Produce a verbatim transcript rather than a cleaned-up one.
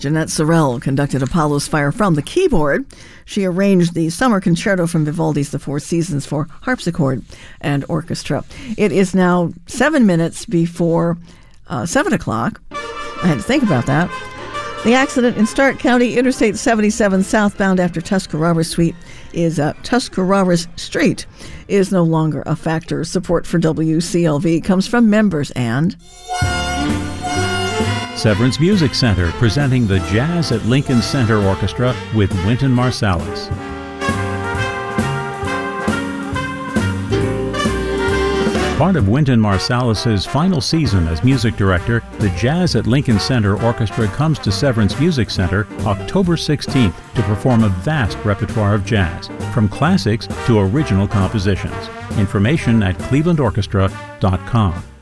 Jeanette Sorrell conducted Apollo's Fire from the keyboard. She arranged the Summer Concerto from Vivaldi's The Four Seasons for harpsichord and orchestra. It is now seven minutes before uh, seven o'clock. I had to think about that. The accident in Stark County, Interstate seventy-seven southbound after Tuscarora Street is uh, Tuscarora Street is no longer a factor. Support for W C L V comes from members and Severance Music Center, presenting the Jazz at Lincoln Center Orchestra with Wynton Marsalis. Part of Wynton Marsalis's final season as music director, the Jazz at Lincoln Center Orchestra comes to Severance Music Center October sixteenth to perform a vast repertoire of jazz, from classics to original compositions. Information at cleveland orchestra dot com.